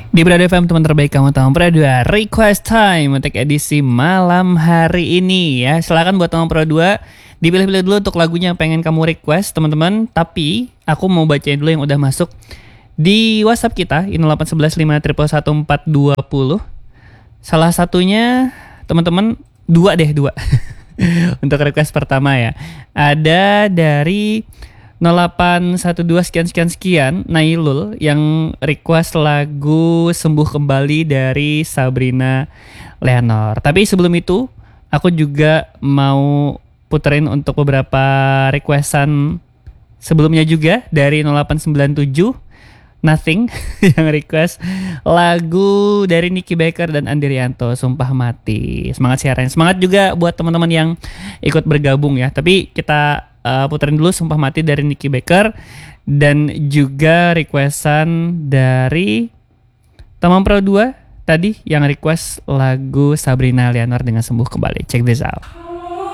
Di Brado FM, teman terbaik kamu teman Pro 2 Request Time untuk edisi malam hari ini ya. Silakan buat teman Pro 2 dipilih-pilih dulu untuk lagunya yang pengen kamu request teman-teman. Tapi aku mau bacain dulu yang udah masuk di WhatsApp kita 0811511420. Salah satunya teman-teman dua untuk request pertama ya. Ada dari 0812 sekian Nailul yang request lagu Sembuh Kembali dari Sabrina Leonor. Tapi sebelum itu aku juga mau puterin untuk beberapa requestan sebelumnya juga dari 0897 Nothing yang request lagu dari Nicky Baker dan Andi Rianto, Sumpah Mati. Semangat siaran, semangat juga buat teman-teman yang ikut bergabung ya. Tapi kita puterin dulu Sumpah Mati dari Nicky Baker dan juga requestan dari teman Pro 2 tadi yang request lagu Sabrina Leonor dengan Sembuh Kembali. Check this out.